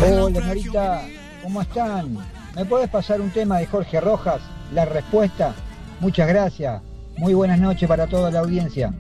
Hola Norita, ¿cómo están? ¿Me puedes pasar un tema de Jorge Rojas? La respuesta. Muchas gracias. Muy buenas noches para toda la audiencia.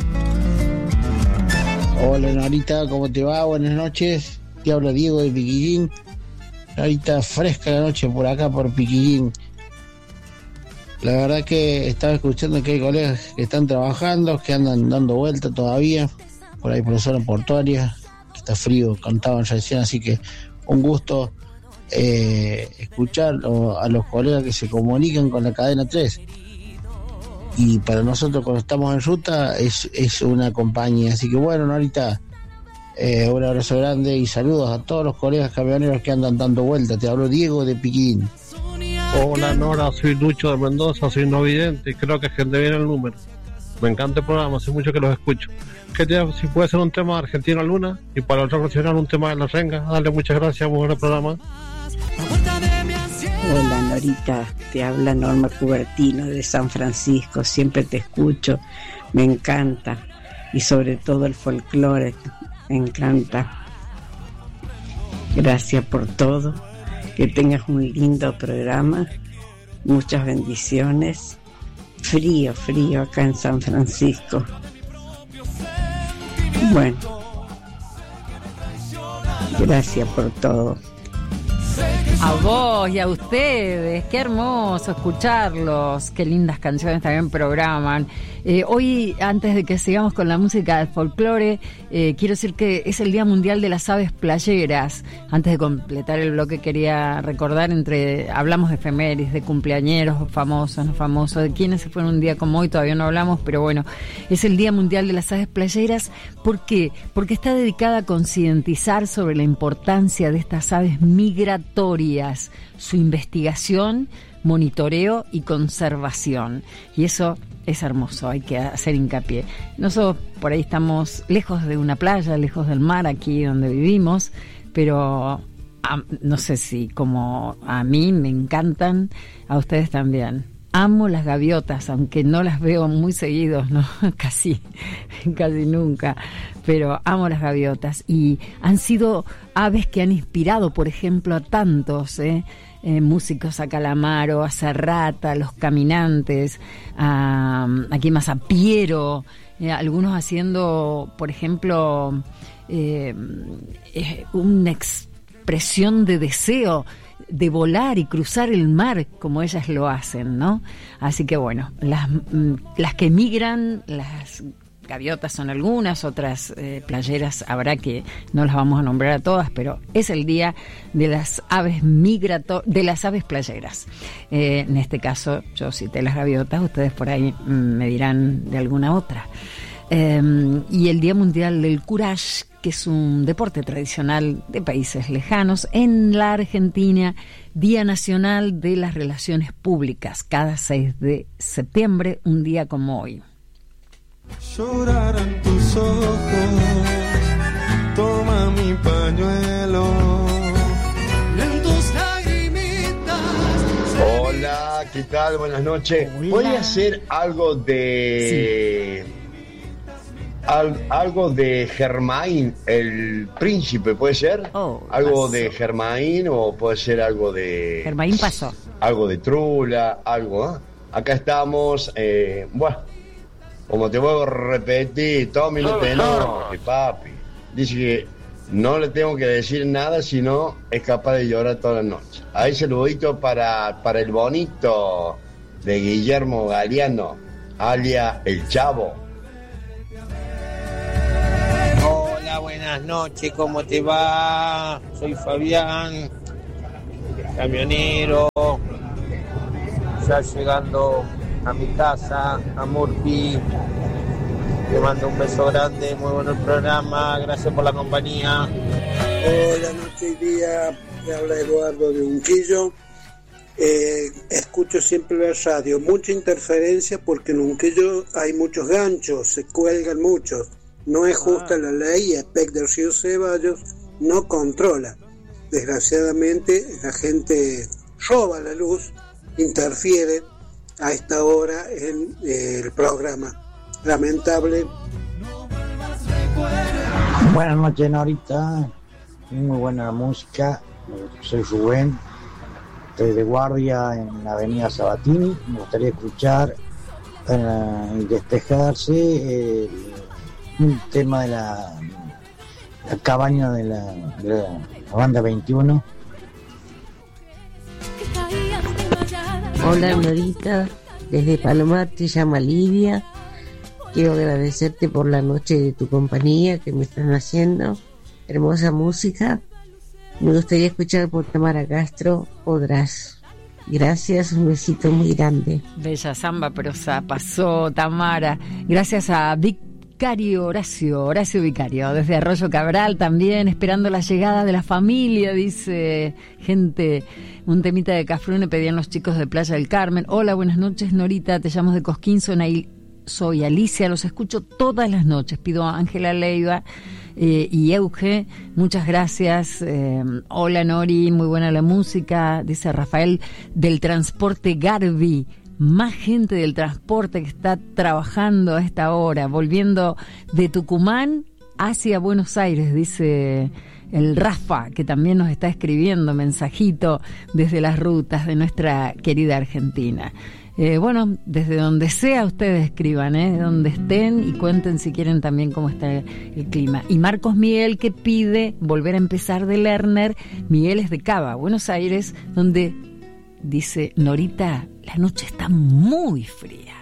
Hola Norita, ¿cómo te va? Buenas noches. Te habla Diego de Piquillín. Ahorita fresca la noche por acá, por Piquillín. La verdad que estaba escuchando que hay colegas que están trabajando, que andan dando vuelta todavía, por ahí por la zona portuaria, que está frío, cantaban recién, así que un gusto escuchar a los colegas que se comunican con la cadena 3. Y para nosotros cuando estamos en ruta es una compañía, así que bueno, Norita, un abrazo grande y saludos a todos los colegas camioneros que andan dando vuelta. Te hablo Diego de Piquín. Hola Nora, soy Lucho de Mendoza, soy no vidente y creo que gente viene el número. Me encanta el programa, hace mucho que los escucho. Si puede ser un tema de Argentina Luna y para el rock nacional un tema de La Renga. Dale, muchas gracias, muy buen programa. Hola Norita, te habla Norma Cubertino de San Francisco, siempre te escucho, me encanta y sobre todo el folclore, me encanta. Gracias por todo, que tengas un lindo programa, muchas bendiciones. Frío acá en San Francisco. Bueno, gracias por todo. A vos y a ustedes, qué hermoso escucharlos, qué lindas canciones también programan. Hoy, antes de que sigamos con la música del folclore, quiero decir que es el Día Mundial de las Aves Playeras. Antes de completar el bloque quería recordar, hablamos de efemérides, de cumpleañeros, famosos, no famosos, de quienes se fueron un día como hoy, todavía no hablamos, pero bueno, es el Día Mundial de las Aves Playeras. ¿Por qué? Porque está dedicada a concientizar sobre la importancia de estas aves migratorias, su investigación, monitoreo y conservación. Y eso es hermoso, hay que hacer hincapié. Nosotros por ahí estamos lejos de una playa, lejos del mar, aquí donde vivimos, pero no sé si como a mí me encantan, a ustedes también. Amo las gaviotas, aunque no las veo muy seguidos, ¿no? casi nunca, pero amo las gaviotas y han sido aves que han inspirado, por ejemplo, a tantos músicos, a Calamaro, a Serrata, a Los Caminantes, aquí más a Piero, algunos haciendo, por ejemplo, una expresión de deseo de volar y cruzar el mar como ellas lo hacen, ¿no? Así que bueno, las que migran, las gaviotas son algunas, otras playeras habrá que no las vamos a nombrar a todas, pero es el día de las aves de las aves playeras. En este caso yo cité las gaviotas, ustedes por ahí me dirán de alguna otra. Y el Día Mundial del Courage, que es un deporte tradicional de países lejanos. En la Argentina, Día Nacional de las Relaciones Públicas, cada 6 de septiembre, un día como hoy. Llorarán tus ojos, toma mi pañuelo, en tus lagrimitas. Hola, ¿qué tal? Buenas noches. Voy a hacer algo de... Sí. Algo de Germain, el príncipe, ¿puede ser? Algo pasó. De Germain o puede ser algo de... Germain pasó. Algo de Trula, algo, ¿eh? Acá estamos, bueno, como te vuelvo a repetir, Tommy, no te enojes, papi. Dice que no le tengo que decir nada, sino es capaz de llorar toda la noche. Ahí saludito para el bonito de Guillermo Galeano, alias El Chavo. Buenas noches, ¿cómo te va? Soy Fabián, camionero, ya llegando a mi casa, a Murphy. Te mando un beso grande, muy bueno el programa, gracias por la compañía. Hola, noche y día, me habla Eduardo de Unquillo. Escucho siempre la radio, mucha interferencia porque en Unquillo hay muchos ganchos, se cuelgan muchos. No es justa la ley y ESPEC del Río Ceballos no controla. Desgraciadamente la gente roba la luz, interfiere a esta hora en el programa. Lamentable. Buenas noches, Norita. muy buena música. Soy Rubén, estoy de guardia en la avenida Sabatini. Me gustaría escuchar y despejarse un tema de la cabaña de la banda 21. Hola Norita, desde Palomar te llama Lidia. Quiero agradecerte por la noche de tu compañía que me están haciendo. Hermosa música. Me gustaría escuchar por Tamara Castro, Podrás. Gracias, un besito muy grande. Bella samba prosa, pasó Tamara. Gracias a Vicario Horacio Vicario, desde Arroyo Cabral también, esperando la llegada de la familia, dice gente. Un temita de Cafrune pedían los chicos de Playa del Carmen. Hola, buenas noches Norita, te llamo de Cosquín, soy Alicia, los escucho todas las noches. Pido a Ángela Leiva y Euge, muchas gracias. Hola Nori, muy buena la música, dice Rafael del transporte Garbi. Más gente del transporte que está trabajando a esta hora, volviendo de Tucumán hacia Buenos Aires, dice el Rafa, que también nos está escribiendo mensajito desde las rutas de nuestra querida Argentina. Bueno, desde donde sea ustedes escriban, de donde estén, y cuenten si quieren también cómo está el clima. Y Marcos Miguel, que pide volver a empezar de Lerner. Miguel es de Cava, Buenos Aires, donde dice: Norita, la noche está muy fría.